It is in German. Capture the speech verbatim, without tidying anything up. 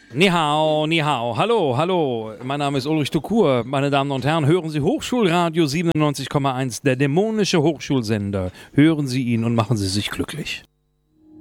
Ni hao, ni hao. Hallo, hallo. Mein Name ist Ulrich Tukur. Meine Damen und Herren, hören Sie Hochschulradio siebenundneunzig Komma eins, der dämonische Hochschulsender. Hören Sie ihn und machen Sie sich glücklich.